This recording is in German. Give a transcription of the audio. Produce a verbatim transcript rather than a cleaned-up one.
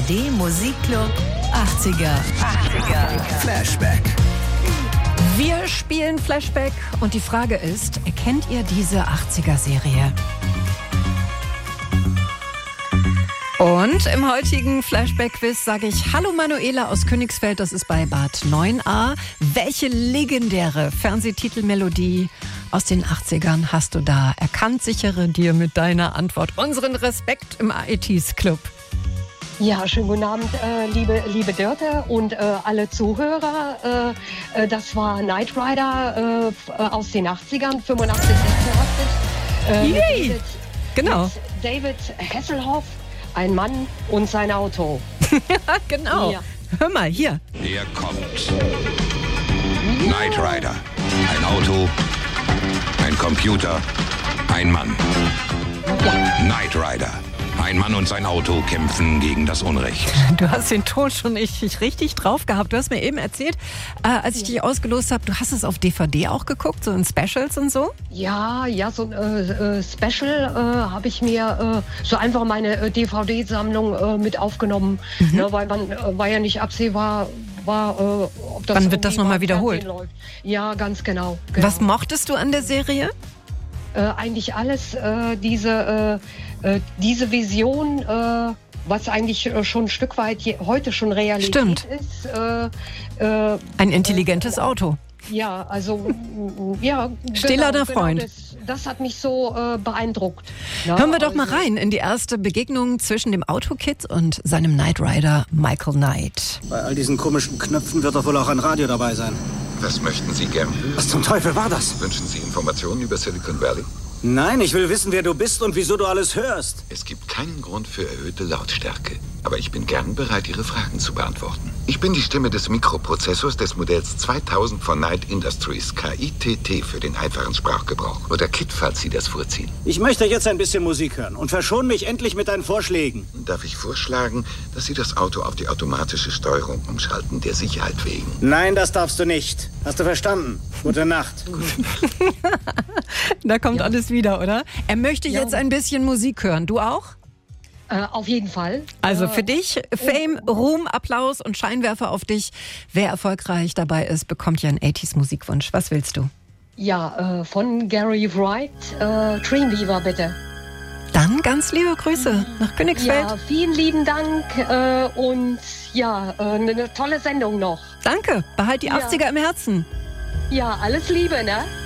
R D Musikclub achtziger. achtziger. Flashback. Wir spielen Flashback und die Frage ist, kennt ihr diese achtziger-Serie? Und im heutigen Flashback-Quiz sage ich Hallo Manuela aus Königsfeld, das ist bei Bad neun a. Welche legendäre Fernsehtitelmelodie aus den achtzigern hast du da erkannt? Sichere dir mit deiner Antwort unseren Respekt im A E Ts-Club. Ja, schönen guten Abend, äh, liebe, liebe Dörte und äh, alle Zuhörer. Äh, äh, das war Knight Rider äh, aus den achtzigern, fünfundachtzig, sechsundachtzig. Äh, mit David, genau. Mit David Hasselhoff, ein Mann und sein Auto. Ja, genau. Ja. Hör mal, hier. Er kommt. Knight Rider. Ein Auto, ein Computer, ein Mann. Ja. Knight Rider. Ein Mann und sein Auto kämpfen gegen das Unrecht. Du hast den Ton schon richtig, richtig drauf gehabt. Du hast mir eben erzählt, äh, als ich dich ausgelost habe, du hast es auf D V D auch geguckt, so in Specials und so? Ja, ja, so ein äh, äh, Special äh, habe ich mir äh, so einfach meine äh, D V D-Sammlung äh, mit aufgenommen, mhm. ne, weil man äh, war ja nicht absehbar, war, äh, ob das Wann wird das nochmal wiederholt? Läuft. Ja, ganz genau, genau. Was mochtest du an der Serie? Äh, eigentlich alles, äh, diese, äh, äh, diese Vision, äh, was eigentlich äh, schon ein Stück weit je, heute schon Realität Stimmt. ist. Äh, äh, Ein intelligentes äh, Auto. Ja, also, ja. Stiller genau, der Freund. Genau, das, das hat mich so äh, beeindruckt. Ja, Hören wir doch also, mal rein in die erste Begegnung zwischen dem Autokid und seinem Knight Rider Michael Knight. Bei all diesen komischen Knöpfen wird doch wohl auch ein Radio dabei sein. Was möchten Sie gern? Was zum Teufel war das? Wünschen Sie Informationen über Silicon Valley? Nein, ich will wissen, wer du bist und wieso du alles hörst. Es gibt keinen Grund für erhöhte Lautstärke. Aber ich bin gern bereit, Ihre Fragen zu beantworten. Ich bin die Stimme des Mikroprozessors des Modells zweitausend von Knight Industries, K I T T für den einfachen Sprachgebrauch. Oder K I T, falls Sie das vorziehen. Ich möchte jetzt ein bisschen Musik hören und verschone mich endlich mit deinen Vorschlägen. Darf ich vorschlagen, dass Sie das Auto auf die automatische Steuerung umschalten, der Sicherheit wegen? Nein, das darfst du nicht. Hast du verstanden? Gute Nacht. Da kommt Ja. alles wieder, oder? Er möchte Ja. jetzt ein bisschen Musik hören. Du auch? Äh, auf jeden Fall. Also Äh, für dich Fame, Ruhm, Applaus und Scheinwerfer auf dich. Wer erfolgreich dabei ist, bekommt ja einen achtziger Musikwunsch. Was willst du? Ja, äh, von Gary Wright, äh, Dreamweaver bitte. Dann ganz liebe Grüße nach Königsfeld. Ja, vielen lieben Dank äh, und ja, äh, eine tolle Sendung noch. Danke, behalt die Ja. achtziger im Herzen. Ja, alles Liebe, ne?